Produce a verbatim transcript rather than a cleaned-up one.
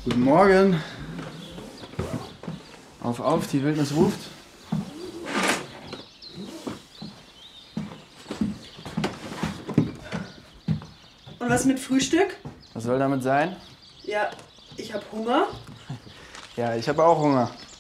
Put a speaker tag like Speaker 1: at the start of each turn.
Speaker 1: Guten Morgen. Auf, auf, die Wildnis ruft.
Speaker 2: Und was mit Frühstück?
Speaker 1: Was soll damit sein?
Speaker 2: Ja, ich hab Hunger.
Speaker 1: Ja, ich habe auch Hunger.